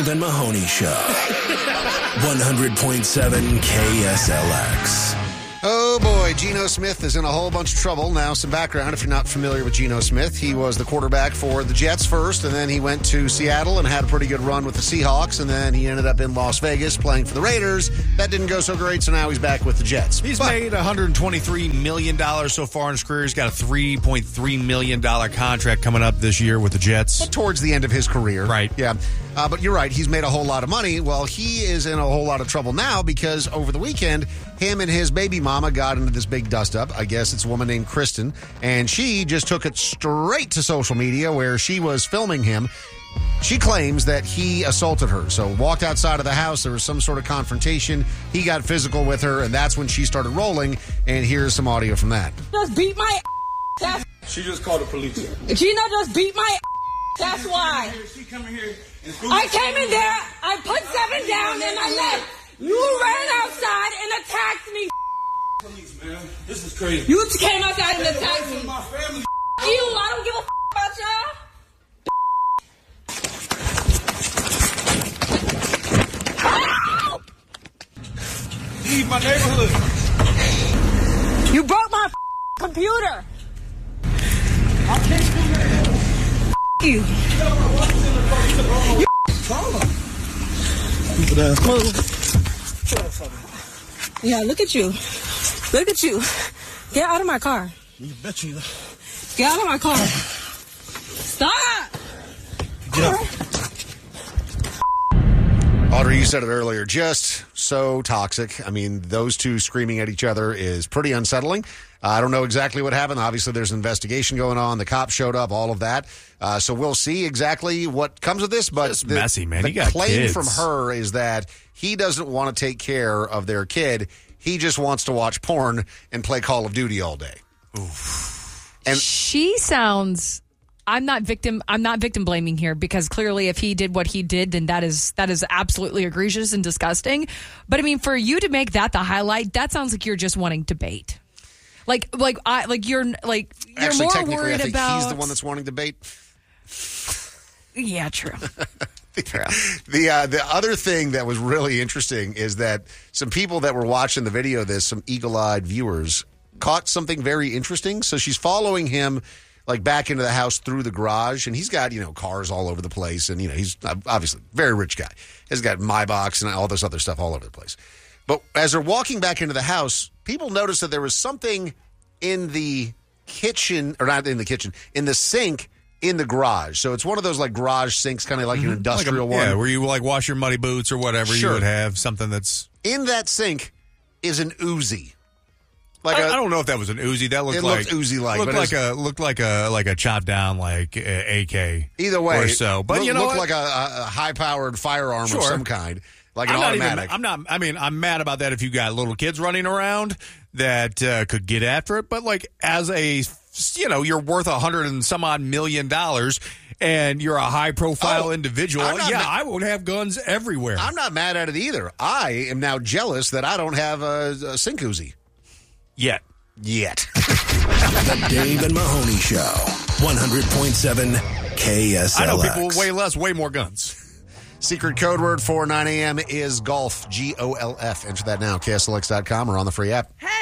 Dave and Mahoney Show. 100.7 KSLX. Oh, boy. Geno Smith is in a whole bunch of trouble. Now, some background, if you're not familiar with Geno Smith. He was the quarterback for the Jets first, and then he went to Seattle and had a pretty good run with the Seahawks, and then he ended up in Las Vegas playing for the Raiders. That didn't go so great, so now he's back with the Jets. He's made $123 million so far in his career. He's got a $3.3 million contract coming up this year with the Jets. Towards the end of his career. Right. Yeah. But you're right. He's made a whole lot of money. Well, he is in a whole lot of trouble now because over the weekend, him and his baby mama got into this big dust-up. I guess it's a woman named Kristen. And she just took it straight to social media where she was filming him. She claims that he assaulted her. So walked outside of the house. There was some sort of confrontation. He got physical with her, and that's when she started rolling. And here's some audio from that. Just beat my ass. She just called the police. Gina just beat my ass. That's why. She coming here. I came in there, I put 7 down, and I left. You ran outside and attacked me. Police, man. This is crazy. You came outside and attacked me. My family. You, I don't give a about y'all. Leave my neighborhood. You broke my computer. I can't do that. You. Move. Yeah, look at you. Look at you. Get out of my car. You bet you. Get out of my car. Stop. Get up. Audrey, you said it earlier, just so toxic. I mean, those two screaming at each other is pretty unsettling. I don't know exactly what happened. Obviously, there's an investigation going on. The cops showed up, all of that. So we'll see exactly what comes of this. But it's messy, man. The You got claim kids. from her is that he doesn't want to take care of their kid. He just wants to watch porn and play Call of Duty all day. Oof. And she sounds... I'm not victim blaming here because clearly if he did what he did, then that is absolutely egregious and disgusting. But I mean, for you to make that the highlight, that sounds like you're just wanting debate. You're actually, more technically, worried I think about he's the one that's wanting debate. Yeah, true. True. The other thing that was really interesting is that some people that were watching the video of this, some eagle-eyed viewers, caught something very interesting. So she's following him like back into the house through the garage, and he's got, cars all over the place, and, he's obviously a very rich guy. He's got Maybachs and all this other stuff all over the place. But as they're walking back into the house, people noticed that there was something in the kitchen, or not in the kitchen, in the sink in the garage. So it's one of those like garage sinks, kind of like an industrial one. Yeah, where you like wash your muddy boots or whatever. Sure. You would have something that's... In that sink is an Uzi. I don't know if that was an Uzi. That looked like Uzi-like. Looked like a chopped down like AK. Either way, or so. But you know, looked like a high-powered firearm of some kind, like an automatic. I'm mad about that if you got little kids running around that could get after it. But like as a, you're worth $100 and some odd million, and you're a high-profile individual. I would have guns everywhere. I'm not mad at it either. I am now jealous that I don't have a sink Uzi. Yet. The Dave and Mahoney Show. 100.7 KSLX. I know people with way more guns. Secret code word for 9 a.m. is golf, GOLF. Enter that now, KSLX.com or on the free app.